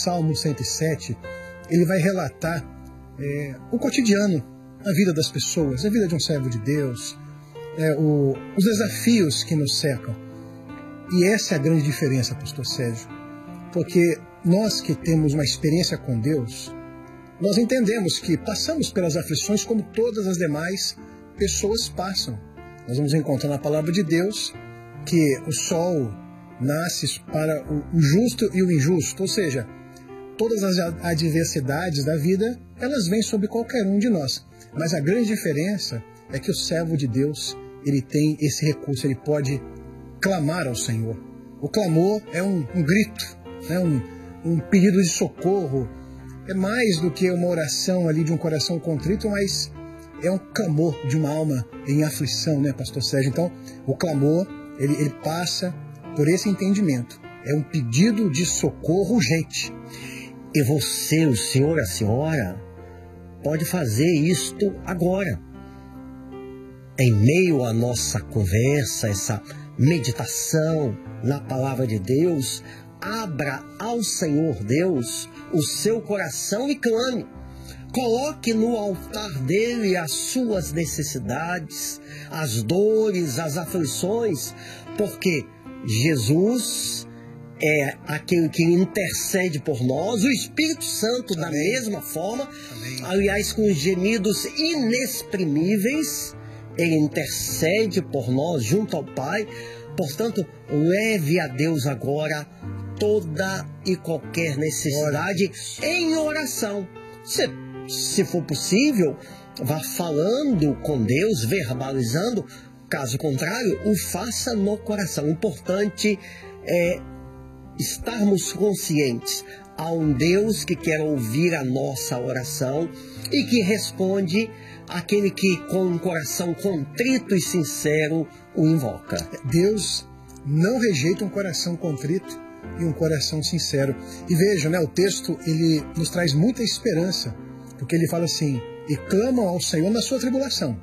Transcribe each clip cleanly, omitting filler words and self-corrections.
Salmo 107, ele vai relatar o cotidiano, a vida das pessoas, a vida de um servo de Deus, os desafios que nos cercam. E essa é a grande diferença, pastor Sérgio, porque nós que temos uma experiência com Deus, nós entendemos que passamos pelas aflições como todas as demais pessoas passam. Nós vamos encontrar na palavra de Deus que o sol nasce para o justo e o injusto, ou seja, todas as adversidades da vida, elas vêm sobre qualquer um de nós. Mas a grande diferença é que o servo de Deus, ele tem esse recurso, ele pode clamar ao Senhor. O clamor é um grito, né? um pedido de socorro. É mais do que uma oração ali de um coração contrito, mas é um clamor de uma alma em aflição, né, pastor Sérgio? Então, o clamor, ele passa por esse entendimento. É um pedido de socorro urgente. E você, o senhor, a senhora, pode fazer isto agora. Em meio à nossa conversa, essa meditação na palavra de Deus, abra ao Senhor Deus o seu coração e clame. Coloque no altar dele as suas necessidades, as dores, as aflições, porque Jesus é aquele que intercede por nós, o Espírito Santo da mesma forma. Amém. Aliás, com gemidos inexprimíveis, ele intercede por nós junto ao Pai. Portanto, leve a Deus agora toda e qualquer necessidade em oração. Se for possível, vá falando com Deus, verbalizando. Caso contrário, o faça no coração. O importante é estarmos conscientes a um Deus que quer ouvir a nossa oração e que responde àquele que com um coração contrito e sincero o invoca. Deus não rejeita um coração contrito e um coração sincero. E vejam, né, o texto ele nos traz muita esperança, porque ele fala assim: e clamam ao Senhor na sua tribulação.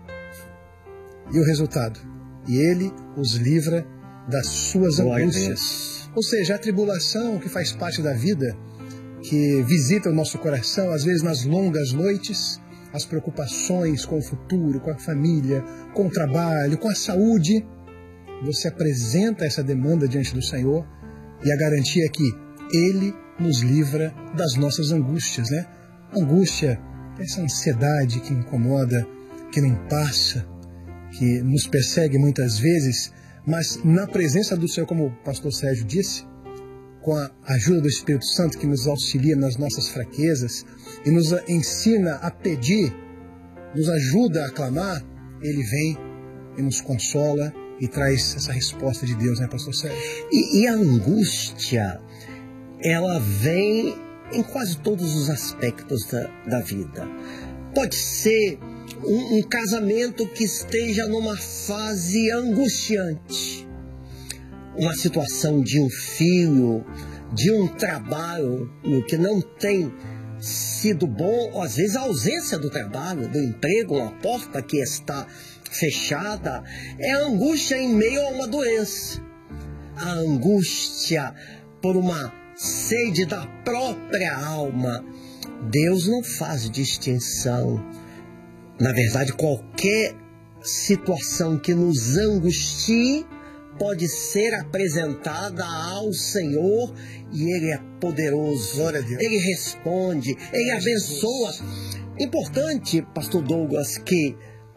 E o resultado? E ele os livra das suas angústias. Ou seja, a tribulação que faz parte da vida, que visita o nosso coração, às vezes nas longas noites, as preocupações com o futuro, com a família, com o trabalho, com a saúde, você apresenta essa demanda diante do Senhor e a garantia é que Ele nos livra das nossas angústias, né? Angústia, essa ansiedade que incomoda, que não passa, que nos persegue muitas vezes, mas na presença do Senhor, como o pastor Sérgio disse, com a ajuda do Espírito Santo que nos auxilia nas nossas fraquezas e nos ensina a pedir, nos ajuda a clamar, Ele vem e nos consola e traz essa resposta de Deus, né, pastor Sérgio? E a angústia, ela vem em quase todos os aspectos da vida. Pode ser um casamento que esteja numa fase angustiante, uma situação de um filho, de um trabalho que não tem sido bom, ou às vezes a ausência do trabalho, do emprego, a porta que está fechada, é a angústia em meio a uma doença, a angústia por uma sede da própria alma. Deus não faz distinção. Na verdade, qualquer situação que nos angustie pode ser apresentada ao Senhor e Ele é poderoso. Glória a Deus. Ele responde, Ele abençoa. Importante, pastor Douglas, que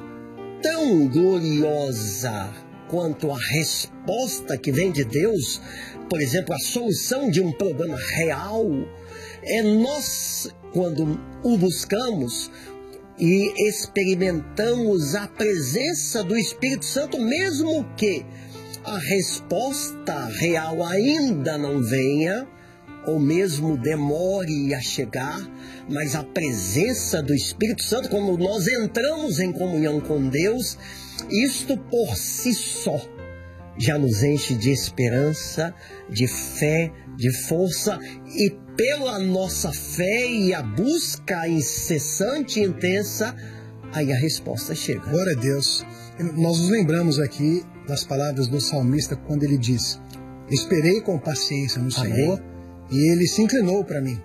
tão gloriosa quanto a resposta que vem de Deus, por exemplo, a solução de um problema real, é nós, quando o buscamos e experimentamos a presença do Espírito Santo, mesmo que a resposta real ainda não venha, ou mesmo demore a chegar, mas a presença do Espírito Santo, quando nós entramos em comunhão com Deus, isto por si só já nos enche de esperança, de fé, de força, e pela nossa fé e a busca incessante e intensa, aí a resposta chega. Glória a Deus. Nós nos lembramos aqui das palavras do salmista quando ele diz: esperei com paciência no Senhor, e Ele se inclinou para mim